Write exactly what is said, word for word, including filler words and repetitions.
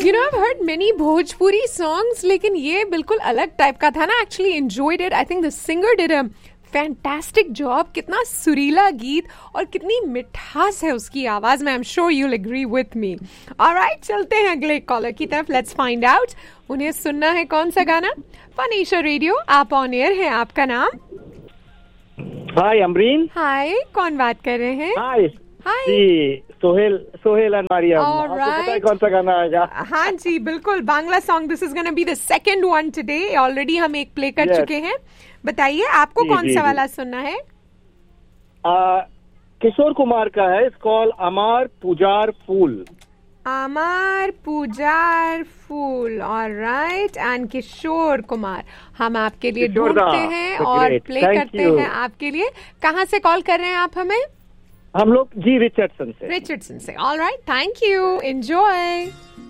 You know, I've heard many Bhojpuri songs, लेकिन ये बिल्कुल अलग टाइप का था ना. Actually enjoyed it. I think the singer did a fantastic job. कितना सुरीला गीत और कितनी मिठास है उसकी आवाज में. I'm sure you'll agree with me. Alright, चलते हैं अगले कॉलर की तरफ. Let's find out. उन्हें सुनना है कौन सा गाना? फन एशिया रेडियो, आप ऑन एयर हैं. आपका नाम? हाय अमरीन. हाय, कौन बात कर रहे हैं? हाय हाय जी, सोहेल सोहेल एंड मारियम. All आपको पता है right. कौन सा गाना आएगा? हाँ जी, बिल्कुल. Bangla song. This is gonna be the second one today. Already हम एक प्ले कर Yes. चुके हैं. बताइए आपको जी, कौन जी, सा जी. वाला सुनना है? आ, किशोर कुमार का है. It's call Amar Pujara fool. Amar Pujara fool. Alright. And Kishore Kumar हम आपके लिए किशोर दा, ढूंढते हैं so और great. प्ले Thank करते you. हैं आपके लिए. कहाँ से कॉल कर रहे हैं आप हमें? हम लोग जी रिचर्डसन से. रिचर्डसन से. Alright, thank you. एंजॉय.